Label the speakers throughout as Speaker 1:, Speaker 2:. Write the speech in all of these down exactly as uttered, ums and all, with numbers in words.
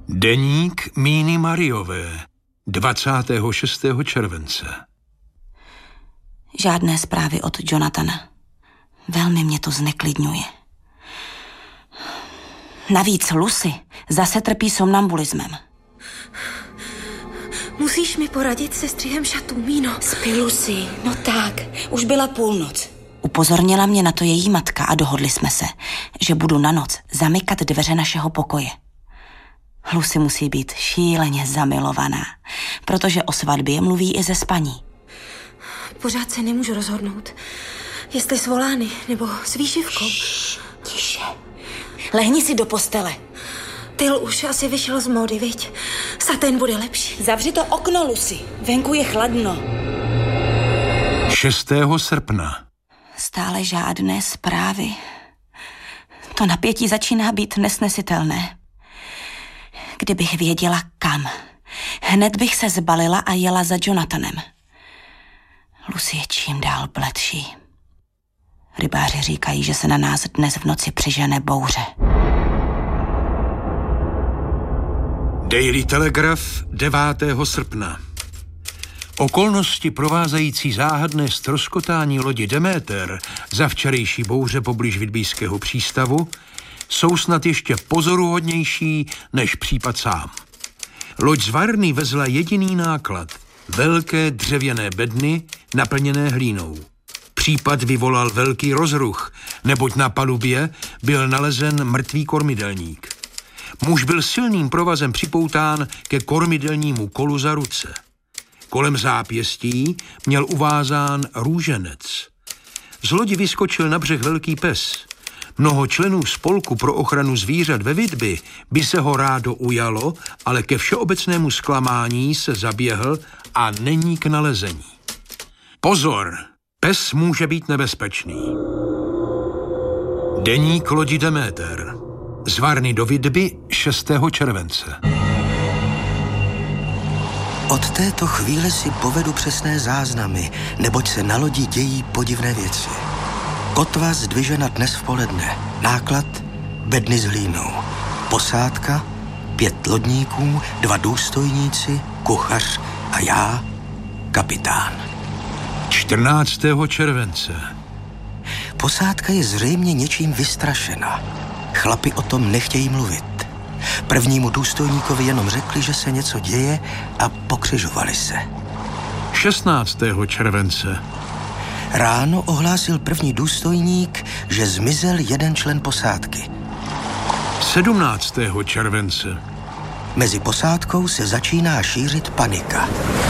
Speaker 1: Deník Míny Mariové, dvacátého šestého července.
Speaker 2: Žádné zprávy od Jonathana. Velmi mě to zneklidňuje. Navíc Lucy zase trpí somnambulismem.
Speaker 3: Musíš mi poradit se střihem šatů, Míno.
Speaker 2: Spí, Lucy, no tak, už byla půlnoc. Upozornila mě na to její matka a dohodli jsme se, že budu na noc zamykat dveře našeho pokoje. Lucy musí být šíleně zamilovaná, protože o svatbě mluví i ze spaní.
Speaker 3: Pořád se nemůžu rozhodnout, jestli s volány nebo s výšivkou.
Speaker 2: Šš, tiše. Lehni si do postele.
Speaker 3: Tyl už asi vyšel z módy, viď? Satén bude lepší.
Speaker 2: Zavři to okno, Lucy. Venku je chladno.
Speaker 1: šestého srpna.
Speaker 2: Stále žádné zprávy. To napětí začíná být nesnesitelné. Kdybych věděla kam, hned bych se zbalila a jela za Jonathanem. Lucy je čím dál bledší. Rybáři říkají, že se na nás dnes v noci přižene bouře.
Speaker 1: Daily Telegraph, devátého srpna. Okolnosti provázející záhadné ztroskotání lodi Demeter za včerejší bouře poblíž Whitbyského přístavu jsou snad ještě pozoruhodnější než případ sám. Loď z Varny vezla jediný náklad, velké dřevěné bedny naplněné hlínou. Případ vyvolal velký rozruch, neboť na palubě byl nalezen mrtvý kormidelník. Muž byl silným provazem připoután ke kormidelnímu kolu za ruce. Kolem zápěstí měl uvázán růženec. Z lodi vyskočil na břeh velký pes. Mnoho členů spolku pro ochranu zvířat ve Whitby by se ho rádo ujalo, ale ke všeobecnému zklamání se zaběhl a není k nalezení. Pozor, pes může být nebezpečný. Deník lodi Demeter. Z Varny do Whitby šestého července.
Speaker 4: Od této chvíle si povedu přesné záznamy, neboť se na lodi dějí podivné věci. Kotva zdvižena dnes v poledne, náklad bedny s hlínou, posádka, pět lodníků, dva důstojníci, kuchař a já, kapitán.
Speaker 1: čtrnáctého července.
Speaker 4: Posádka je zřejmě něčím vystrašena. Chlapi o tom nechtějí mluvit. Prvnímu důstojníkovi jenom řekli, že se něco děje a pokřižovali se.
Speaker 1: šestnáctého července.
Speaker 4: Ráno ohlásil první důstojník, že zmizel jeden člen posádky.
Speaker 1: sedmnáctého července.
Speaker 4: Mezi posádkou se začíná šířit panika.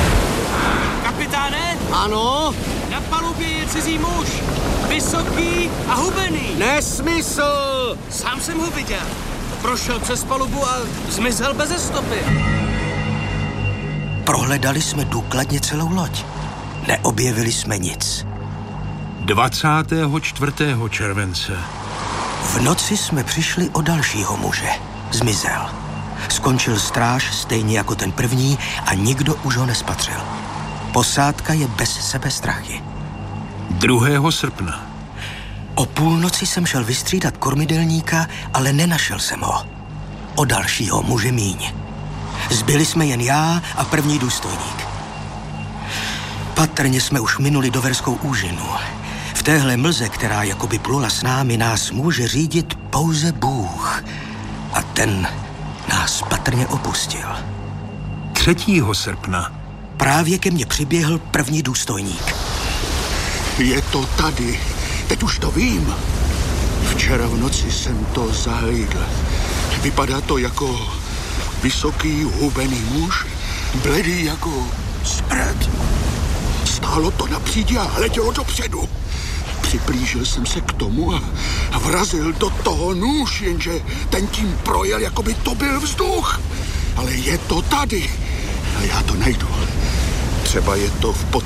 Speaker 5: Kapitáne?
Speaker 6: Ano?
Speaker 5: Na palubě je cizí muž. Vysoký a hubený.
Speaker 6: Nesmysl!
Speaker 5: Sám jsem ho viděl. Prošel přes palubu a zmizel beze stopy.
Speaker 4: Prohledali jsme důkladně celou loď. Neobjevili jsme nic.
Speaker 1: dvacátého čtvrtého července.
Speaker 4: V noci jsme přišli o dalšího muže. Zmizel. Skončil stráž stejně jako ten první a nikdo už ho nespatřil. Posádka je bez sebe strachy.
Speaker 1: druhého srpna.
Speaker 4: O půlnoci jsem šel vystřídat kormidelníka, ale nenašel jsem ho. O dalšího muže míň. Zbyli jsme jen já a první důstojník. Patrně jsme už minuli Doverskou úžinu. V téhle mlze, která jakoby plula s námi, nás může řídit pouze Bůh. A ten nás patrně opustil.
Speaker 1: třetího srpna.
Speaker 4: Právě ke mně přiběhl první důstojník.
Speaker 6: Je to tady. Teď už to vím. Včera v noci jsem to zahlídl. Vypadá to jako vysoký, hubený muž, bledý jako smrt. Stálo to na přídi a hledělo dopředu. Připlížil jsem se k tomu a vrazil do toho nůž, jenže ten tím projel, jako by to byl vzduch. Ale je to tady a já to najdu. Třeba je to v pot